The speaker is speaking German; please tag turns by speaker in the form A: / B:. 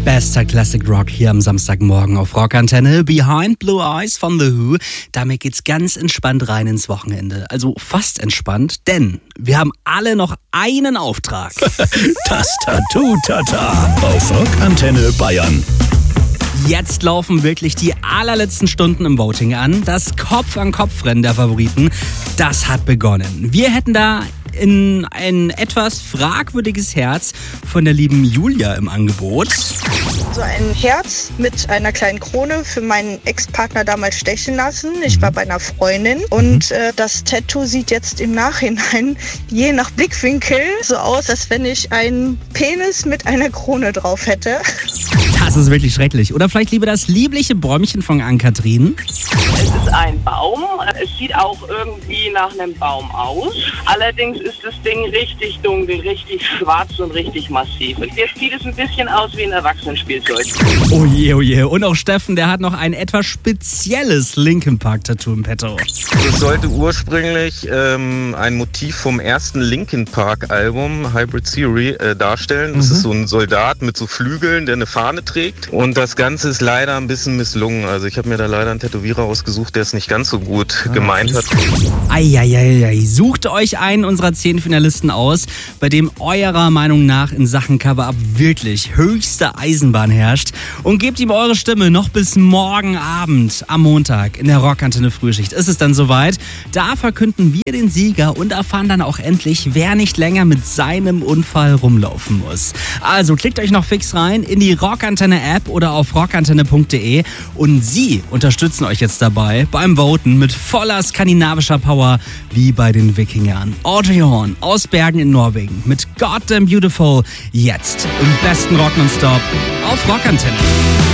A: Bester Classic Rock hier am Samstagmorgen auf Rockantenne. Behind Blue Eyes von The Who. Damit geht's ganz entspannt rein ins Wochenende. Also fast entspannt, denn wir haben alle noch einen Auftrag.
B: Das Tattoo-Tata auf Rockantenne Bayern.
A: Jetzt laufen wirklich die allerletzten Stunden im Voting an. Das Kopf-an-Kopf-Rennen der Favoriten, das hat begonnen. Wir hätten da ein etwas fragwürdiges Herz von der lieben Julia im Angebot.
C: So ein Herz mit einer kleinen Krone für meinen Ex-Partner damals stechen lassen. Ich war bei einer Freundin und das Tattoo sieht jetzt im Nachhinein, je nach Blickwinkel, so aus, als wenn ich einen Penis mit einer Krone drauf hätte.
A: Das ist wirklich schrecklich. Oder vielleicht lieber das liebliche Bäumchen von Ann-Kathrin.
D: Es ist ein Baum. Es sieht auch irgendwie nach einem Baum aus. Allerdings ist das Ding richtig dunkel, richtig schwarz und richtig massiv. Und jetzt sieht es ein bisschen aus wie ein Erwachsenenspielzeug.
A: Oh je, oh je. Und auch Steffen, der hat noch ein etwas spezielles Linkin Park-Tattoo im Petto.
E: Das sollte ursprünglich ein Motiv vom ersten Linkin Park-Album, Hybrid Theory, darstellen. Das ist so ein Soldat mit so Flügeln, der eine Fahne trägt. Und das Ganze ist leider ein bisschen misslungen. Also ich habe mir da leider einen Tätowierer ausgesucht, der es nicht ganz so gut gemeint hat.
A: Eieiei, sucht euch einen unserer 10 Finalisten aus, bei dem eurer Meinung nach in Sachen Cover-Up wirklich höchste Eisenbahn herrscht, und gebt ihm eure Stimme noch bis morgen Abend am Montag in der Rockantenne Frühschicht. Ist es dann soweit? Da verkünden wir den Sieger und erfahren dann auch endlich, wer nicht länger mit seinem Unfall rumlaufen muss. Also klickt euch noch fix rein in die Rockantenne-App oder auf rockantenne.de und sie unterstützen euch jetzt dabei beim Voten mit voller skandinavischer Power wie bei den Wikingern. Audrey Horn aus Bergen in Norwegen mit Goddamn Beautiful jetzt im besten Rock nonstop auf Rockantenne.